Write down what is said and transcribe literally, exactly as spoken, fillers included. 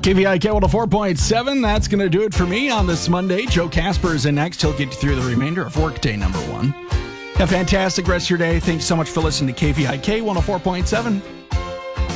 K V I K one oh four point seven. That's going to do it for me on this Monday. Joe Casper is in next. He'll get you through the remainder of workday number one. Have a fantastic rest of your day. Thanks so much for listening to K V I K one oh four point seven.